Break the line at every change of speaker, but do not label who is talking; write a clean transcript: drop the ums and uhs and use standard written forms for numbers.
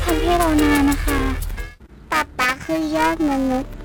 ทำให้เรานานนะคะ
ป๊าป๊าคือยอดมนุษย์